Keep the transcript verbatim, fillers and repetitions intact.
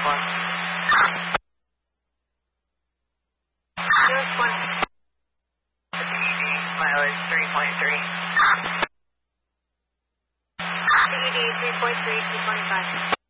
one. Zero twenty. Mileage three point three. C U D three point three, two twenty-five.